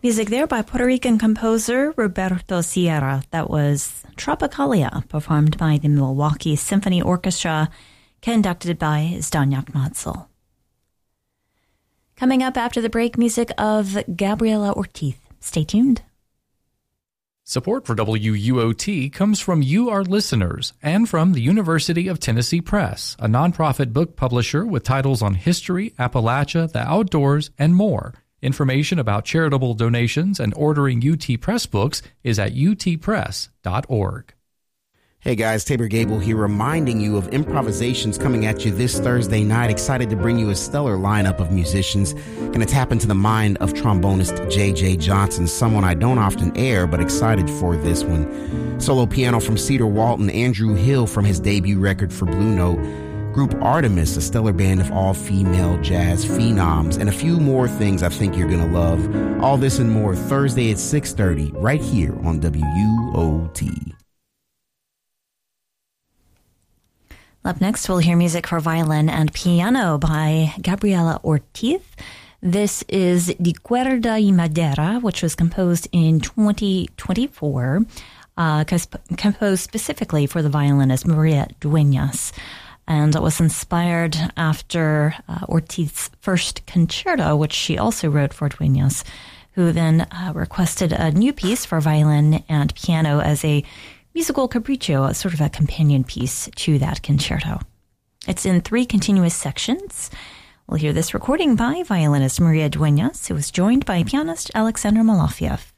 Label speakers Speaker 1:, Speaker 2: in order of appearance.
Speaker 1: Music there by Puerto Rican composer Roberto Sierra. That was Tropicalia, performed by the Milwaukee Symphony Orchestra, conducted by Zdeněk Matzel. Coming up after the break, music of Gabriela Ortiz. Stay tuned.
Speaker 2: Support for WUOT comes from you, our listeners, and from the University of Tennessee Press, a nonprofit book publisher with titles on history, Appalachia, the outdoors, and more. Information about charitable donations and ordering UT Press books is at utpress.org.
Speaker 3: Hey guys, Tabor Gable here, reminding you of improvisations coming at you this Thursday night. Excited to bring you a stellar lineup of musicians. Gonna tap into the mind of trombonist J.J. Johnson, someone I don't often air, but excited for this one. Solo piano from Cedar Walton, Andrew Hill from his debut record for Blue Note. Group Artemis, a stellar band of all-female jazz phenoms, and a few more things I think you're gonna love. All this and more Thursday at 6:30, right here on WUOT.
Speaker 1: Up next, we'll hear music for violin and piano by Gabriela Ortiz. This is Di Cuerda y Madera, which was composed in 2024, composed specifically for the violinist Maria Dueñas. And it was inspired after Ortiz's first concerto, which she also wrote for Dueñas, who then requested a new piece for violin and piano as a musical capriccio, sort of a companion piece to that concerto. It's in 3 continuous sections. We'll hear this recording by violinist Maria Dueñas, who was joined by pianist Alexander Malafiev.